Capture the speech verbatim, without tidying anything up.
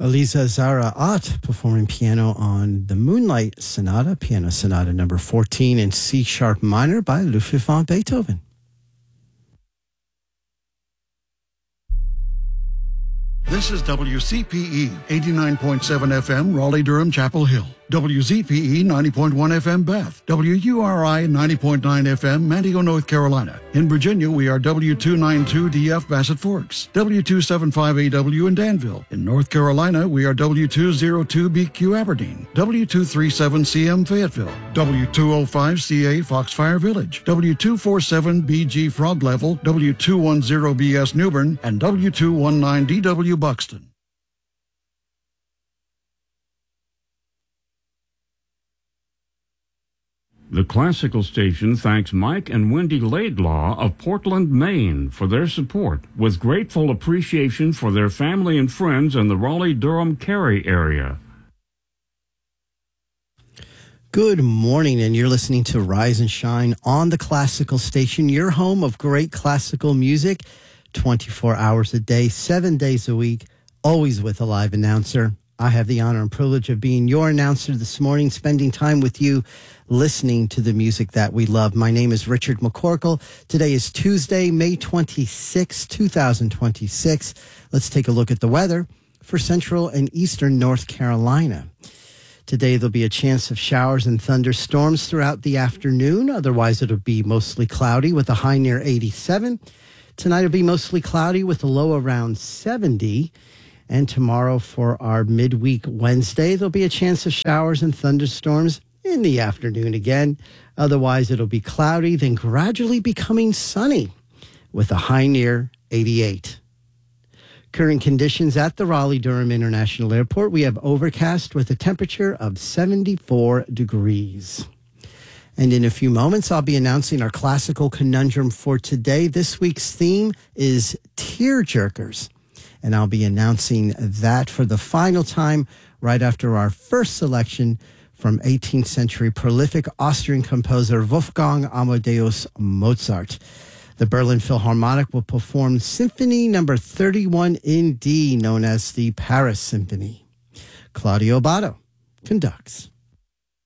Eliza Zara Ott performing piano on the Moonlight Sonata, Piano Sonata number fourteen in C sharp minor by Ludwig van Beethoven. This is W C P E eighty-nine point seven F M, Raleigh-Durham, Chapel Hill. W Z P E ninety point one F M, Bath. W U R I ninety point nine F M, Manteo, North Carolina. In Virginia, we are W two ninety-two D F, Bassett Forks. W two seventy-five A W in Danville. In North Carolina, we are W two oh two B Q, Aberdeen. W two thirty-seven C M, Fayetteville. W two oh five C A, Foxfire Village. W two forty-seven B G, Frog Level. W two ten B S, Newbern. And W two nineteen D W, Buxton. The Classical Station thanks Mike and Wendy Laidlaw of Portland, Maine for their support, with grateful appreciation for their family and friends in the Raleigh-Durham Cary area. Good morning, and you're listening to Rise and Shine on the Classical Station, your home of great classical music, twenty-four hours a day, seven days a week, always with a live announcer. I have the honor and privilege of being your announcer this morning, spending time with you, listening to the music that we love. My name is Richard McCorkle. Today is Tuesday, May twenty-sixth, twenty twenty-six. Let's take a look at the weather for central and eastern North Carolina. Today, there'll be a chance of showers and thunderstorms throughout the afternoon. Otherwise, it'll be mostly cloudy with a high near eighty-seven. Tonight, it'll be mostly cloudy with a low around seventy. And tomorrow for our midweek Wednesday, there'll be a chance of showers and thunderstorms in the afternoon again. Otherwise, it'll be cloudy, then gradually becoming sunny with a high near eighty-eight. Current conditions at the Raleigh-Durham International Airport, we have overcast with a temperature of seventy-four degrees. And in a few moments, I'll be announcing our classical conundrum for today. This week's theme is tearjerkers. And I'll be announcing that for the final time right after our first selection from eighteenth century prolific Austrian composer Wolfgang Amadeus Mozart. The Berlin Philharmonic will perform Symphony number thirty-one in D, known as the Paris Symphony. Claudio Abbado conducts.